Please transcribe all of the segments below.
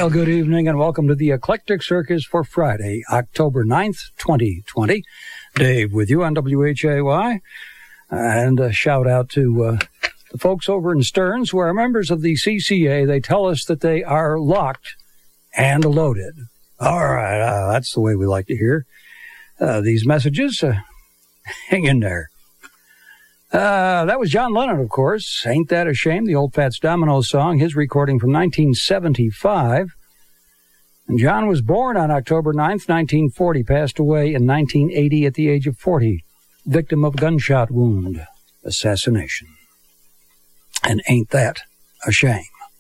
Well, good evening and welcome to the Eclectic Circus for Friday, October 9th, 2020. Dave with you on WHAY. And a shout out to the folks over in Stearns who are members of the CCA. They tell us that they are locked and loaded. All right, that's the way we like to hear these messages. Hang in there. That was John Lennon, of course. Ain't That a Shame, the old Fats Domino song, his recording from 1975. And John was born on October 9th, 1940, passed away in 1980 at the age of 40, victim of gunshot wound assassination. And ain't that a shame?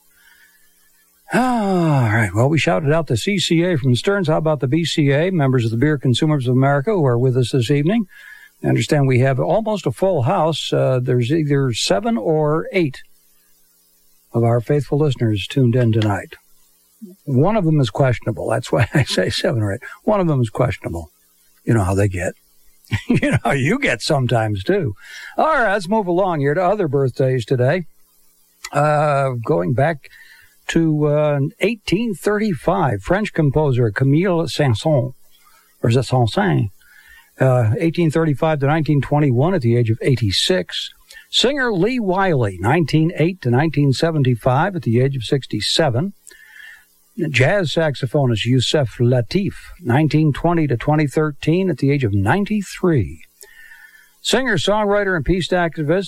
All right, well, we shouted out the CCA from Stearns. How about the BCA, members of the Beer Consumers of America, who are with us this evening? I understand we have almost a full house. There's either 7 or 8 of our faithful listeners tuned in tonight. One of them is questionable. That's why I say 7 or 8. One of them is questionable. You know how they get. You know how you get sometimes, too. All right, let's move along here to other birthdays today. Going back to 1835, French composer Camille Saint-Saëns, or is it Saint-Saëns? 1835 to 1921 at the age of 86. Singer Lee Wiley, 1908 to 1975 at the age of 67. Jazz saxophonist Yusef Lateef, 1920 to 2013 at the age of 93. Singer, songwriter, and peace activist